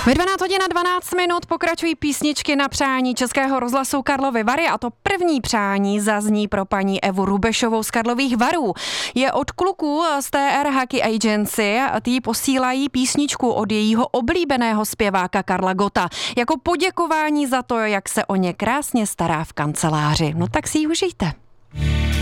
Ve 12:12 pokračují písničky na přání Českého rozhlasu Karlovy Vary a to první přání zazní pro paní Evu Rubešovou z Karlových Varů. Je od kluků z TR Hockey Agency, tí posílají písničku od jejího oblíbeného zpěváka Karla Gotta. Jako poděkování za to, jak se o ně krásně stará v kanceláři. No tak si ji užijte.